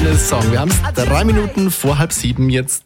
schöne Song. Wir haben es 3 Minuten vor 6:30 jetzt.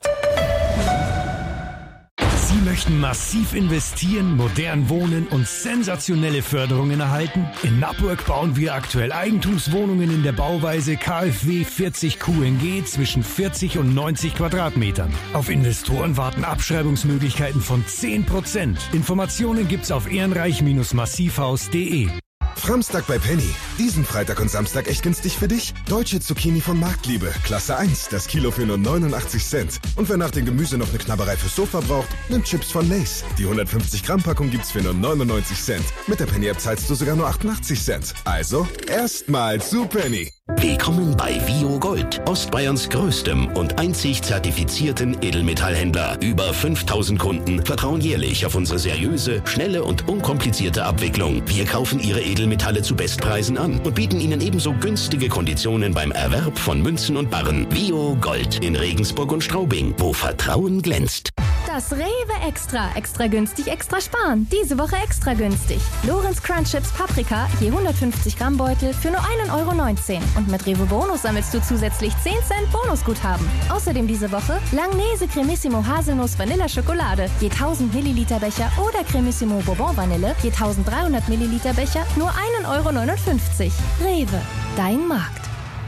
Sie möchten massiv investieren, modern wohnen und sensationelle Förderungen erhalten? In Nappburg bauen wir aktuell Eigentumswohnungen in der Bauweise KfW 40 QNG zwischen 40 und 90 Quadratmetern. Auf Investoren warten Abschreibungsmöglichkeiten von 10%. Informationen gibt's auf ehrenreich-massivhaus.de. Framstag bei Penny. Diesen Freitag und Samstag echt günstig für dich. Deutsche Zucchini von Marktliebe. Klasse 1. Das Kilo für nur 89 Cent. Und wer nach dem Gemüse noch eine Knabberei fürs Sofa braucht, nimmt Chips von Lay's. Die 150 Gramm Packung gibt's für nur 99 Cent. Mit der Penny App zahlst du sogar nur 88 Cent. Also, erstmal zu Penny. Willkommen bei Vio Gold, Ostbayerns größtem und einzig zertifizierten Edelmetallhändler. Über 5000 Kunden vertrauen jährlich auf unsere seriöse, schnelle und unkomplizierte Abwicklung. Wir kaufen ihre Edelmetalle zu Bestpreisen an und bieten ihnen ebenso günstige Konditionen beim Erwerb von Münzen und Barren. Vio Gold in Regensburg und Straubing, wo Vertrauen glänzt. Das Rewe Extra günstig, extra sparen. Diese Woche extra günstig. Lorenz Crunch Chips Paprika, je 150 Gramm Beutel für nur 1,19 €. Und mit Rewe Bonus sammelst du zusätzlich 10 Cent Bonusguthaben. Außerdem diese Woche Langnese Cremissimo Haselnuss Vanilla Schokolade, je 1000 Milliliter Becher oder Cremissimo Bourbon Vanille, je 1300 Milliliter Becher, nur 1,59 €. Rewe, dein Markt.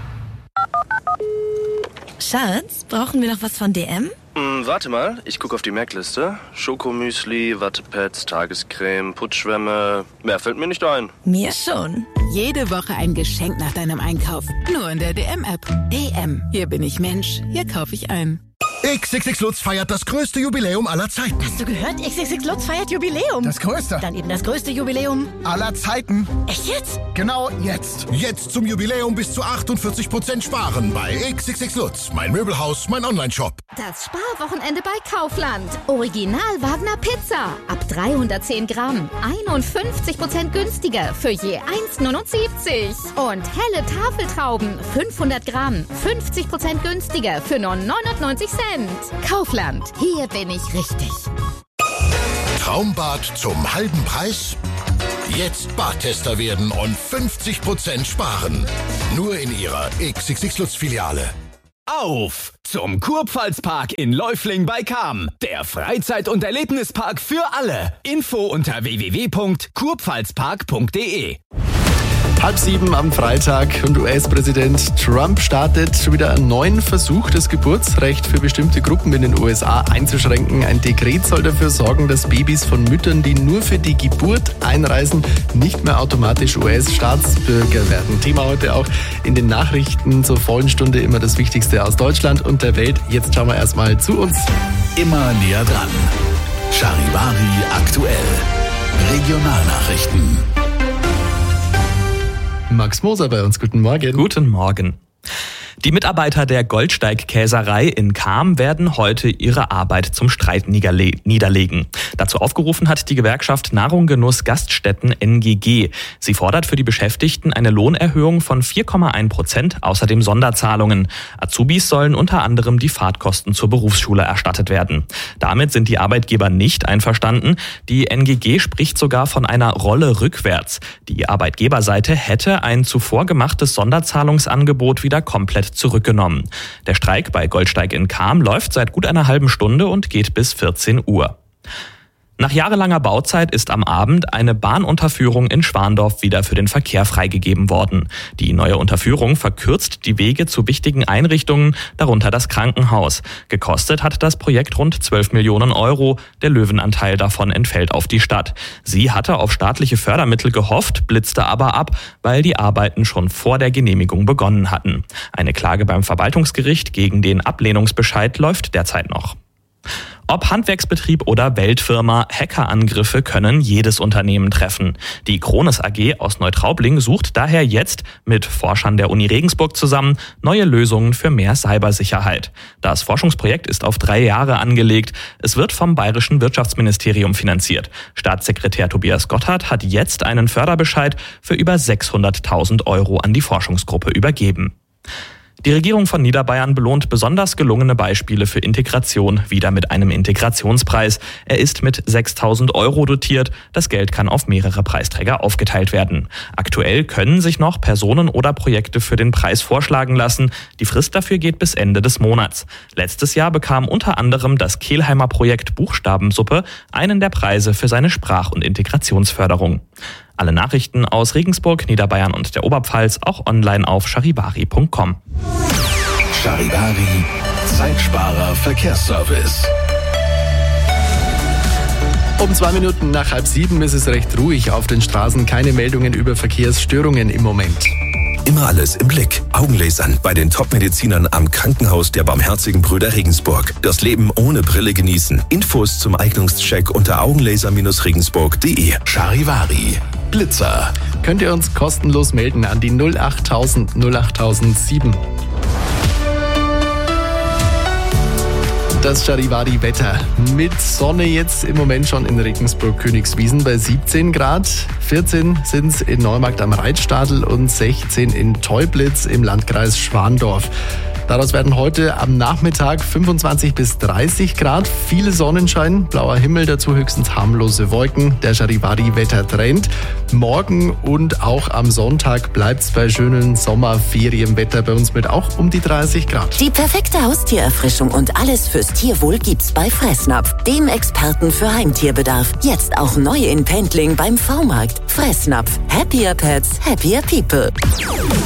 Schatz, brauchen wir noch was von DM? Warte mal, ich gucke auf die Merkliste. Schokomüsli, Wattepads, Tagescreme, Putzschwämme. Mehr fällt mir nicht ein. Mir schon. Jede Woche ein Geschenk nach deinem Einkauf. Nur in der DM-App. DM. Hier bin ich Mensch. Hier kaufe ich ein. XXX Lutz feiert das größte Jubiläum aller Zeiten. Hast du gehört? XXX Lutz feiert Jubiläum. Das größte. Dann eben das größte Jubiläum aller Zeiten. Echt jetzt? Genau jetzt. Jetzt zum Jubiläum bis zu 48% sparen bei XXX Lutz. Mein Möbelhaus, mein Onlineshop. Das Sparwochenende bei Kaufland. Original Wagner Pizza. Ab 310 Gramm. 51% günstiger für je 1,79 €. Und helle Tafeltrauben. 500 Gramm. 50% günstiger für nur 99 Cent. Kaufland. Hier bin ich richtig. Traumbad zum halben Preis? Jetzt Badtester werden und 50% sparen. Nur in Ihrer XXX Lutz Filiale. Auf zum Kurpfalzpark in Läufling bei Cham. Der Freizeit- und Erlebnispark für alle. Info unter www.kurpfalzpark.de. 6:30 am Freitag und US-Präsident Trump startet schon wieder einen neuen Versuch, das Geburtsrecht für bestimmte Gruppen in den USA einzuschränken. Ein Dekret soll dafür sorgen, dass Babys von Müttern, die nur für die Geburt einreisen, nicht mehr automatisch US-Staatsbürger werden. Thema heute auch in den Nachrichten zur vollen Stunde, immer das Wichtigste aus Deutschland und der Welt. Jetzt schauen wir erstmal zu uns. Immer näher dran. Charivari aktuell. Regionalnachrichten. Max Moser bei uns, guten Morgen. Guten Morgen. Die Mitarbeiter der Goldsteig-Käserei in Cham werden heute ihre Arbeit zum Streit niederlegen. Dazu aufgerufen hat die Gewerkschaft Nahrung Genuss Gaststätten NGG. Sie fordert für die Beschäftigten eine Lohnerhöhung von 4,1%, außerdem Sonderzahlungen. Azubis sollen unter anderem die Fahrtkosten zur Berufsschule erstattet werden. Damit sind die Arbeitgeber nicht einverstanden. Die NGG spricht sogar von einer Rolle rückwärts. Die Arbeitgeberseite hätte ein zuvor gemachtes Sonderzahlungsangebot wieder komplett zurückgenommen. Der Streik bei Goldsteig in Cham läuft seit gut einer halben Stunde und geht bis 14 Uhr. Nach jahrelanger Bauzeit ist am Abend eine Bahnunterführung in Schwandorf wieder für den Verkehr freigegeben worden. Die neue Unterführung verkürzt die Wege zu wichtigen Einrichtungen, darunter das Krankenhaus. Gekostet hat das Projekt rund 12 Millionen €. Der Löwenanteil davon entfällt auf die Stadt. Sie hatte auf staatliche Fördermittel gehofft, blitzte aber ab, weil die Arbeiten schon vor der Genehmigung begonnen hatten. Eine Klage beim Verwaltungsgericht gegen den Ablehnungsbescheid läuft derzeit noch. Ob Handwerksbetrieb oder Weltfirma, Hackerangriffe können jedes Unternehmen treffen. Die Krones AG aus Neutraubling sucht daher jetzt mit Forschern der Uni Regensburg zusammen neue Lösungen für mehr Cybersicherheit. Das Forschungsprojekt ist auf 3 Jahre angelegt. Es wird vom Bayerischen Wirtschaftsministerium finanziert. Staatssekretär Tobias Gotthard hat jetzt einen Förderbescheid für über 600.000 € an die Forschungsgruppe übergeben. Die Regierung von Niederbayern belohnt besonders gelungene Beispiele für Integration wieder mit einem Integrationspreis. Er ist mit 6.000 € dotiert. Das Geld kann auf mehrere Preisträger aufgeteilt werden. Aktuell können sich noch Personen oder Projekte für den Preis vorschlagen lassen. Die Frist dafür geht bis Ende des Monats. Letztes Jahr bekam unter anderem das Kelheimer Projekt Buchstabensuppe einen der Preise für seine Sprach- und Integrationsförderung. Alle Nachrichten aus Regensburg, Niederbayern und der Oberpfalz auch online auf charivari.com. Charivari, Zeitsparer Verkehrsservice. Um 2 Minuten nach 6:30 ist es recht ruhig auf den Straßen. Keine Meldungen über Verkehrsstörungen im Moment. Immer alles im Blick. Augenlasern bei den Top-Medizinern am Krankenhaus der Barmherzigen Brüder Regensburg. Das Leben ohne Brille genießen. Infos zum Eignungscheck unter augenlaser-regensburg.de. Charivari, Blitzer. Könnt ihr uns kostenlos melden an die 08000 08007. Das Charivari-Wetter mit Sonne jetzt im Moment schon in Regensburg-Königswiesen bei 17 Grad. 14 sind es in Neumarkt am Reitstadel und 16 in Teublitz im Landkreis Schwandorf. Daraus werden heute am Nachmittag 25 bis 30 Grad, viel Sonnenschein, blauer Himmel, dazu höchstens harmlose Wolken. Der Charivari-Wetter-Trend. Morgen und auch am Sonntag bleibt es bei schönem Sommerferienwetter bei uns mit auch um die 30 Grad. Die perfekte Haustiererfrischung und alles fürs Tierwohl gibt's bei Fressnapf, dem Experten für Heimtierbedarf. Jetzt auch neu in Pendling beim V-Markt. Fressnapf. Happier Pets, happier people.